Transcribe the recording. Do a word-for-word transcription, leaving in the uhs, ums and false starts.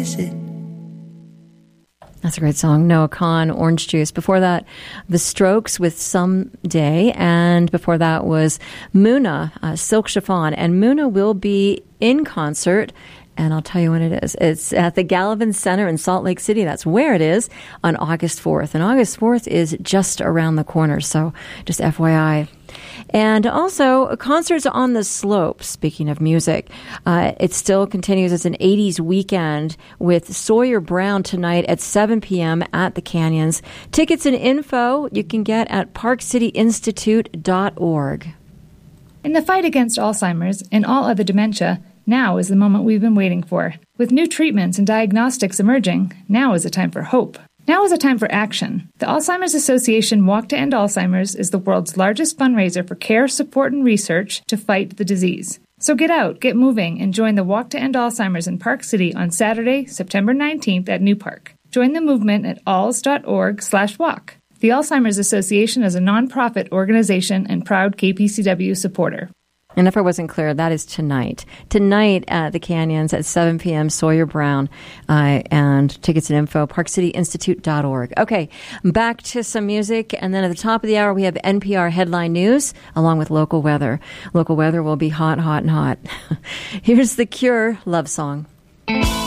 That's a great song. Noah Kahan, Orange Juice. Before that, The Strokes with Someday. And before that was Muna, uh, Silk Chiffon. And Muna will be in concert, and I'll tell you when it is. It's at the Gallivan Center in Salt Lake City. That's where it is on August fourth. And August fourth is just around the corner, so just F Y I. And also, concerts on the Slope, speaking of music. Uh, it still continues as an eighties weekend with Sawyer Brown tonight at seven p.m. at the Canyons. Tickets and info you can get at park city institute dot org. In the fight against Alzheimer's and all other dementia, now is the moment we've been waiting for. With new treatments and diagnostics emerging, now is a time for hope. Now is a time for action. The Alzheimer's Association Walk to End Alzheimer's is the world's largest fundraiser for care, support, and research to fight the disease. So get out, get moving, and join the Walk to End Alzheimer's in Park City on Saturday, September nineteenth at New Park. Join the movement at alz.org slash walk. The Alzheimer's Association is a nonprofit organization and proud K P C W supporter. And if I wasn't clear, that is tonight. Tonight at the Canyons at seven p.m., Sawyer Brown, uh, and tickets and info, park city institute dot org. Okay, back to some music. And then at the top of the hour, we have N P R Headline News, along with local weather. Local weather will be hot, hot, and hot. Here's The Cure love song.